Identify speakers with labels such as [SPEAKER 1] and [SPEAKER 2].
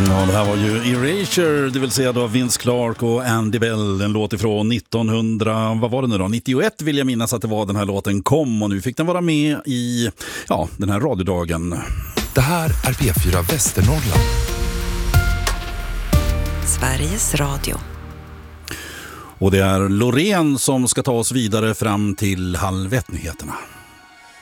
[SPEAKER 1] Ja, det här var ju Erasure, det vill säga då Vince Clarke och Andy Bell. En låt ifrån 91 vill jag minnas att det var den här låten kom. Och nu fick den vara med i den här radiodagen.
[SPEAKER 2] Det här är P4 Västernorrland.
[SPEAKER 3] Sveriges Radio.
[SPEAKER 1] Och det är Loreen som ska ta oss vidare fram till 12:30 nyheterna.